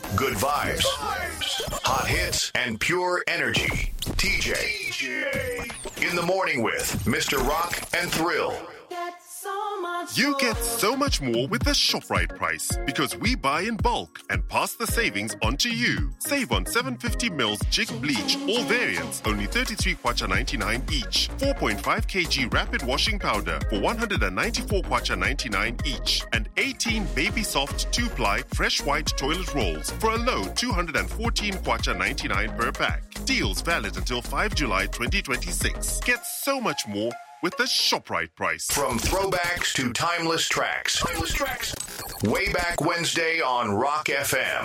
Good vibes, hot hits, and pure energy. TJ. In the morning with Mr. Rock and Thrill. You get so much more with the ShopRite price because we buy in bulk and pass the savings on to you. Save on 750 mils Jig Bleach, all variants, only 33 kwacha 99 each. 4.5 kg Rapid Washing Powder for 194 kwacha 99 each. And 18 Baby Soft 2-ply Fresh White Toilet Rolls for a low 214 kwacha 99 per pack. Deals valid until 5 July 2026. Get so much more with the ShopRite price. From throwbacks to timeless tracks. Way Back Wednesday on Rock FM.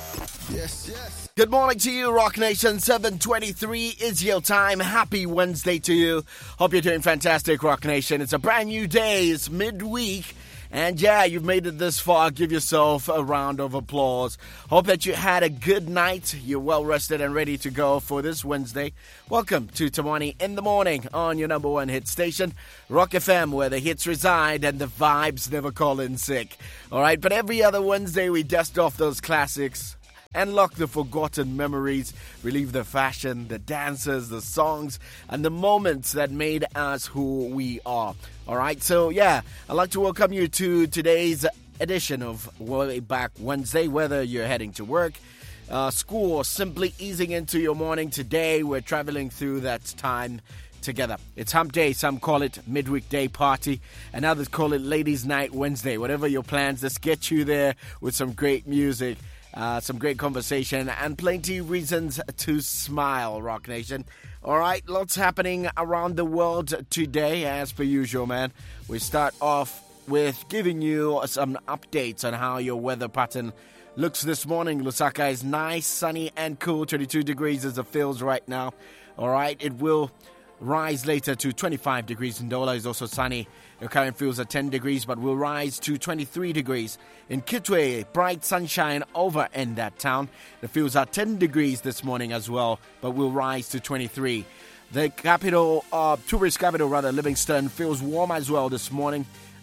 Yes. Good morning to you, Rock Nation. 7:23 is your time. Happy Wednesday to you. Hope you're doing fantastic, Rock Nation. It's a brand new day. It's midweek. And yeah, you've made it this far. Give yourself a round of applause. Hope that you had a good night. You're well rested and ready to go for this Wednesday. Welcome to Tamani in the Morning on your number one hit station, Rock FM, where the hits reside and the vibes never call in sick. All right, but every other Wednesday we dust off those classics, unlock the forgotten memories, relive the fashion, the dances, the songs, and the moments that made us who we are. All right, so yeah, I'd like to welcome you to today's edition of Way Back Wednesday, whether you're heading to work, school, or simply easing into your morning. Today, we're traveling through that time together. It's Hump Day. Some call it Midweek Day Party, and others call it Ladies' Night Wednesday. Whatever your plans, let's get you there with some great music. Some great conversation and plenty reasons to smile, Rock Nation. All right, lots happening around the world today, as per usual, man. We start off with giving you some updates on how your weather pattern looks this morning. Lusaka is nice, sunny, and cool. 22 degrees as it feels right now. All right, it will rise later to 25 degrees. Ndola is also sunny. Your current feels at 10 degrees, but will rise to 23 degrees. In Kitwe, bright sunshine over in that town. The feels at 10 degrees this morning as well, but will rise to 23. The capital, tourist capital rather, Livingston, feels warm as well this morning.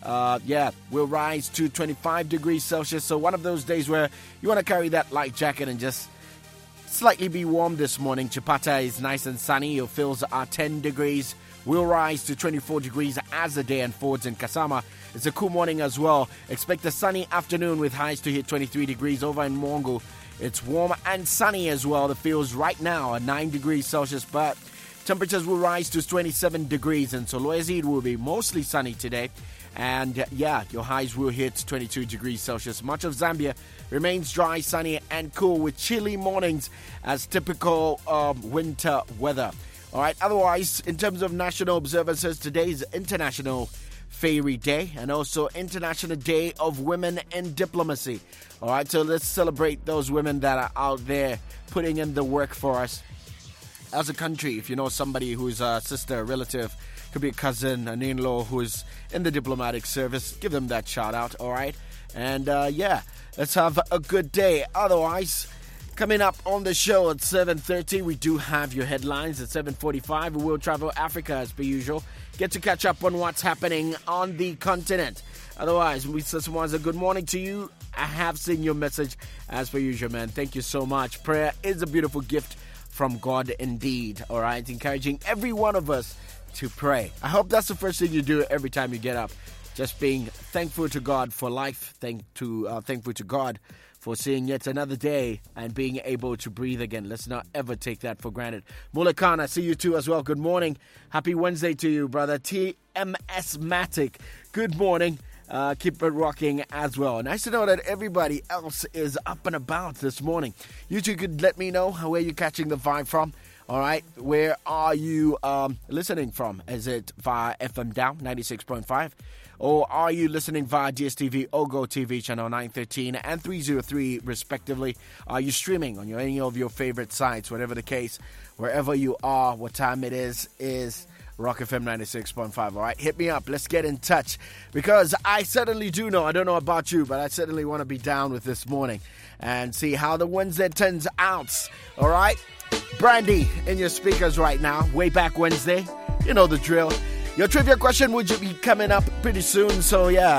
Will rise to 25 degrees Celsius. So one of those days where you want to carry that light jacket and just slightly be warm this morning. Chipata is nice and sunny. Your feels are 10 degrees. Will rise to 24 degrees as the day unfolds. In Kasama, it's a cool morning as well. Expect a sunny afternoon with highs to hit 23 degrees. Over in Mongo, it's warm and sunny as well. The feels right now are 9 degrees Celsius, but temperatures will rise to 27 degrees. In Solwezi, it will be mostly sunny today. And your highs will hit 22 degrees Celsius. Much of Zambia remains dry, sunny, and cool with chilly mornings as typical winter weather. All right, otherwise, in terms of national observances, today is International Fairy Day and also International Day of Women in Diplomacy. All right, so let's celebrate those women that are out there putting in the work for us as a country. If you know somebody who's a sister, a relative, could be a cousin, an in-law who's in the diplomatic service, give them that shout out, all right? And let's have a good day. Otherwise, coming up on the show at 7:30, we do have your headlines. At 7:45, we will travel Africa as per usual. Get to catch up on what's happening on the continent. Otherwise, we say a good morning to you. I have seen your message as per usual, man. Thank you so much. Prayer is a beautiful gift from God indeed, all right? Encouraging every one of us to pray. I hope that's the first thing you do every time you get up. Just being thankful to God for life, thankful to God for seeing yet another day and being able to breathe again. Let's not ever take that for granted. Mulakan, I see you too as well. Good morning. Happy Wednesday to you, brother. TMS Matic, good morning. Keep it rocking as well. Nice to know that everybody else is up and about this morning. You two could let me know where you're catching the vibe from. All right, where are you listening from? Is it via FM Down 96.5? Or are you listening via DSTV, Ogo TV, channel 913 and 303 respectively? Are you streaming on any of your favorite sites? Whatever the case, wherever you are, what time it is Rock FM 96.5. All right, hit me up. Let's get in touch because I certainly do know. I don't know about you, but I certainly want to be down with this morning and see how the Wednesday turns out. All right, Brandy in your speakers right now. Way Back Wednesday. You know the drill. Your trivia question would be coming up pretty soon. So yeah.